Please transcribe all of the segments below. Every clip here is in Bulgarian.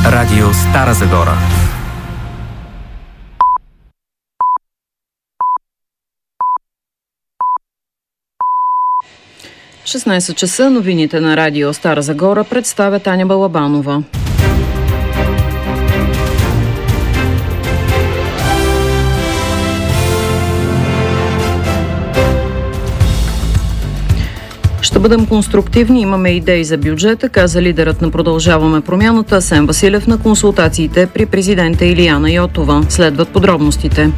Радио Стара Загора. В 16 часа новините на Радио Стара Загора представя Таня Балабанова. Ще бъдем конструктивни, имаме идеи за бюджета, каза лидерът на Продължаваме промяната Асен Василев на консултациите при президента Илияна Йотова. Следват подробностите.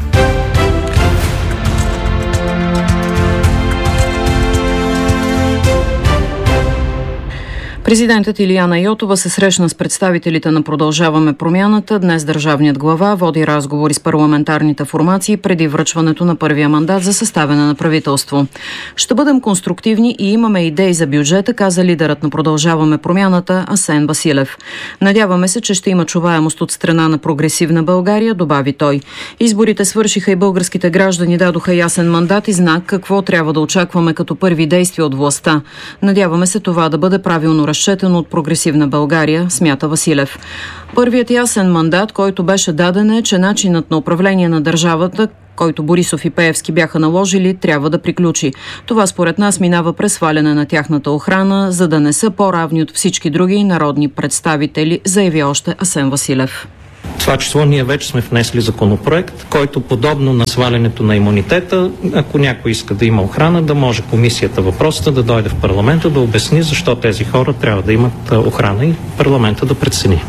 Президентът Илияна Йотова се срещна с представителите на Продължаваме промяната. Днес държавният глава води разговори с парламентарните формации преди връчването на първия мандат за съставяне на правителство. Ще бъдем конструктивни и имаме идеи за бюджета, каза лидерът на Продължаваме промяната Асен Василев. Надяваме се, че ще има чуваемост от страна на прогресивна България, добави той. Изборите свършиха и българските граждани дадоха ясен мандат и знак какво трябва да очакваме като първи действия от властта. Надяваме се това да бъде правилно разчетено от прогресивна България, смята Василев. Първият ясен мандат, който беше даден е, че начинът на управление на държавата, който Борисов и Пеевски бяха наложили, трябва да приключи. Това според нас минава през сваляне на тяхната охрана, за да не са по-равни от всички други народни представители, заяви още Асен Василев. В това число ние вече сме внесли законопроект, който подобно на свалянето на имунитета, ако някой иска да има охрана, да може комисията въпросата да дойде в парламента да обясни защо тези хора трябва да имат охрана и парламента да прецени.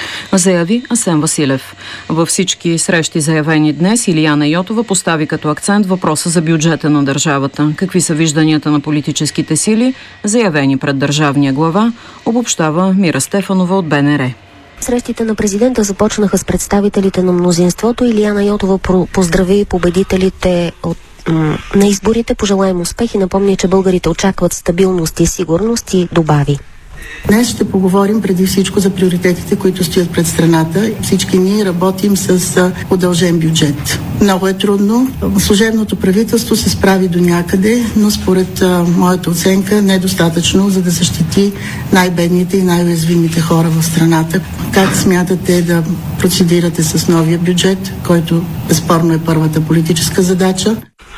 Заяви Асен Василев. Във всички срещи заявени днес Илияна Йотова постави като акцент въпроса за бюджета на държавата. Какви са вижданията на политическите сили, заявени пред държавния глава, обобщава Мира Стефанова от БНР. Срещите на президента започнаха с представителите на мнозинството. Илияна Йотова поздрави победителите на изборите, пожелая им успех и напомни, че българите очакват стабилност и сигурност и добави. Днес ще поговорим преди всичко за приоритетите, които стоят пред страната. Всички ние работим с удължен бюджет. Много е трудно. Служебното правителство се справи до някъде, но според моята оценка недостатъчно, за да защити най-бедните и най-уязвимите хора в страната. Как смятате да процедирате с новия бюджет, който безспорно е първата политическа задача?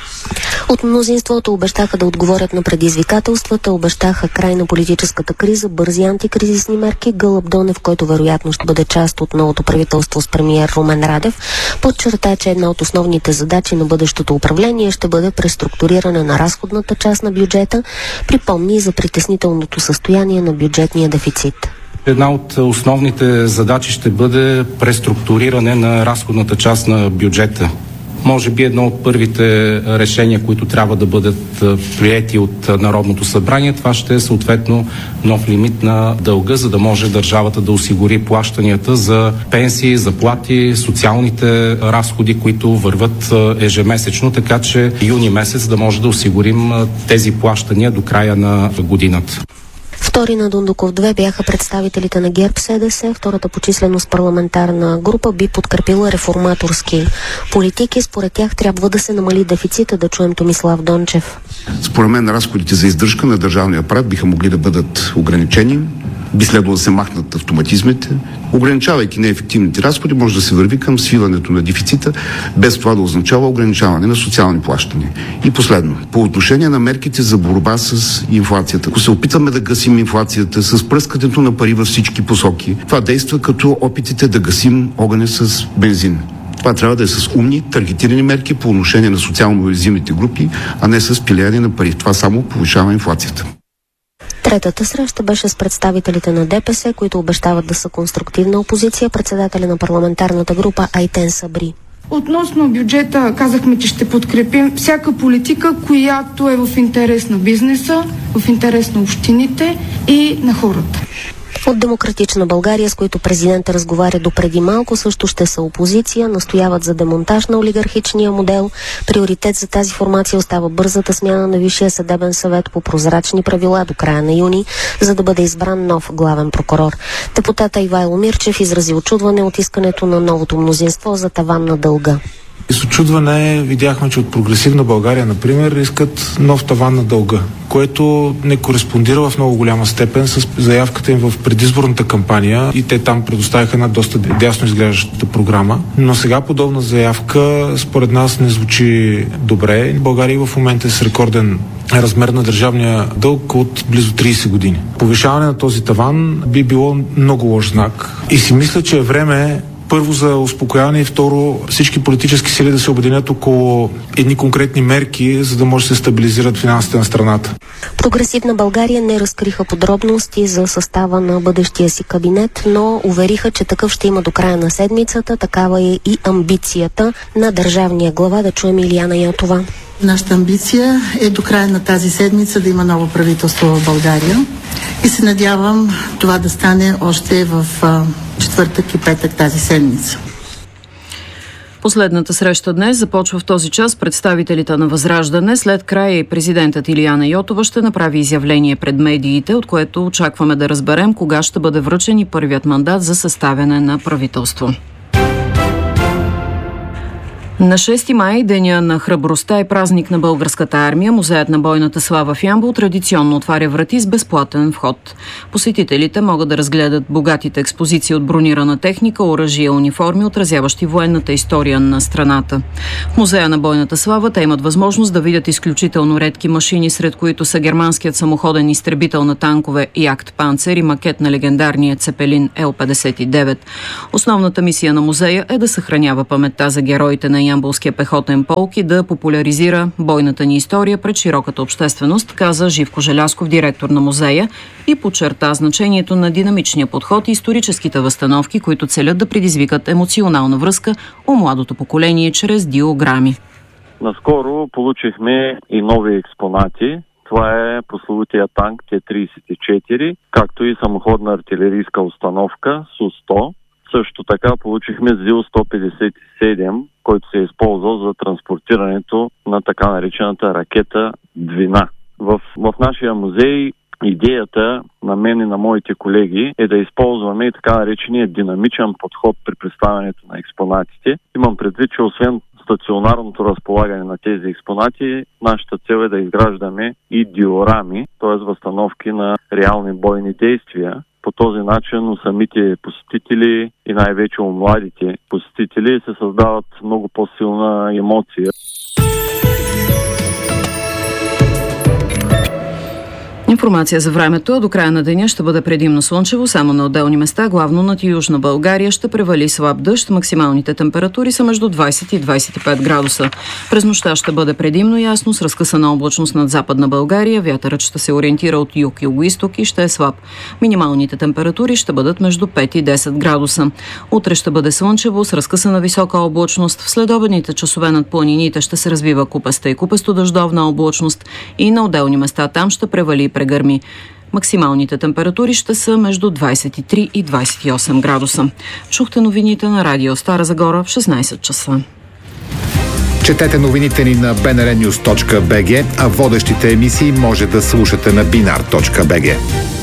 От мнозинството обещаха да отговорят на предизвикателствата, обещаха край на политическата криза, бързи антикризисни мерки. Гълъб Донев, който вероятно ще бъде част от новото правителство с премиер Румен Радев, подчерта, че една от основните задачи на бъдещото управление ще бъде преструктуриране на разходната част на бюджета, припомни за притеснителното състояние на бюджетния дефицит. Една от основните задачи ще бъде преструктуриране на разходната част на бюджета. Може би едно от първите решения, които трябва да бъдат приети от Народното събрание, това ще е съответно нов лимит на дълга, за да може държавата да осигури плащанията за пенсии, заплати, социалните разходи, които върват ежемесечно, така че юни месец да може да осигурим тези плащания до края на годината. Втори на Дондуков 2 бяха представителите на ГЕРБ-СДС. Втората по численост парламентарна група би подкрепила реформаторски политики. Според тях трябва да се намали дефицита, да чуем Томислав Дончев. Според мен разходите за издръжка на държавния апарат биха могли да бъдат ограничени. Би следвало да се махнат автоматизмите. Ограничавайки неефективните разходи, може да се върви към свиването на дефицита, без това да означава ограничаване на социални плащания. И последно, по отношение на мерките за борба с инфлацията. Ако се опитаме да гасим инфлацията с пръскането на пари във всички посоки, това действа като опитите да гасим огъня с бензин. Това трябва да е с умни, таргетирани мерки по отношение на социално уязвимите групи, а не с пилеене на пари. Това само повишава инфлацията. Третата среща беше с представителите на ДПС, които обещават да са конструктивна опозиция, председателя на парламентарната група Айтен Сабри. Относно бюджета казахме, че ще подкрепим всяка политика, която е в интерес на бизнеса, в интерес на общините и на хората. От Демократична България, с които президентът разговаря допреди малко, също ще са опозиция, настояват за демонтаж на олигархичния модел. Приоритет за тази формация остава бързата смяна на Висшия съдебен съвет по прозрачни правила до края на юни, за да бъде избран нов главен прокурор. Депутата Ивайло Мирчев изрази очудване от искането на новото мнозинство за таван на дълга. И с очудване видяхме, че от Прогресивна България, например, искат нов таван на дълга, което не кореспондира в много голяма степен с заявката им в предизборната кампания и те там предоставиха една доста дясно изглеждаща програма. Но сега подобна заявка според нас не звучи добре. България в момента е с рекорден размер на държавния дълг от близо 30 години. Повишаване на този таван би било много лош знак. И си мисля, че е време първо за успокояване и второ всички политически сили да се обединят около едни конкретни мерки, за да може да се стабилизират финансите на страната. Прогресивна България не разкриха подробности за състава на бъдещия си кабинет, но увериха, че такъв ще има до края на седмицата. Такава е и амбицията на държавния глава. Да чуем Илияна Йотова. Нашата амбиция е до края на тази седмица да има ново правителство в България и се надявам това да стане още в четвъртък и петък тази седмица. Последната среща днес започва в този час. Представителите на Възраждане след края и президентът Илияна Йотова ще направи изявление пред медиите, от което очакваме да разберем кога ще бъде връчен и първият мандат за съставяне на правителство. На 6 май, деня на храбростта и празник на българската армия, музеят на бойната слава в Ямбол традиционно отваря врати с безплатен вход. Посетителите могат да разгледат богатите експозиции от бронирана техника, оръжия, униформи, отразяващи военната история на страната. В музея на бойната слава те имат възможност да видят изключително редки машини, сред които са германският самоходен изтребител на танкове Ягд Панцер и макет на легендарния Цепелин Л-59. Основната мисия на музея е да съхранява паметта за героите на Ямболския пехотен полк и да популяризира бойната ни история пред широката общественост, каза Живко Желязков, директор на музея, и подчерта значението на динамичния подход и историческите възстановки, които целят да предизвикат емоционална връзка у младото поколение чрез диограми. Наскоро получихме и нови експонати. Това е прословутия танк Т-34, както и самоходна артилерийска установка Су-100. Също така получихме ЗИЛ-157, който се е използвал за транспортирането на така наречената ракета Двина. В нашия музей идеята на мен и на моите колеги е да използваме и така наречения динамичен подход при представянето на експонатите. Имам предвид, че освен стационарното разполагане на тези експонати, нашата цел е да изграждаме и диорами, т.е. възстановки на реални бойни действия. По този начин у самите посетители и най-вече у младите посетители се създават много по-силна емоция. Информация за времето. До края на деня ще бъде предимно слънчево, само на отделни места, главно над Южна България ще превали слаб дъжд. Максималните температури са между 20 и 25 градуса. През нощта ще бъде предимно ясно, с разкъсана облачност над Западна България. Вятърът ще се ориентира от юг и югоизток и ще е слаб. Минималните температури ще бъдат между 5 и 10 градуса. Утре ще бъде слънчево, с разкъсана висока облачност. В следобедните часове над планините ще се развива купеста и купесто-дъждовна облачност и на отделни места там ще превали прегърми. Максималните температури ще са между 23 и 28 градуса. Чухте новините на радио Стара Загора в 16 часа. Четете новините ни на bnrnews.bg, а водещите емисии може да слушате на binar.bg.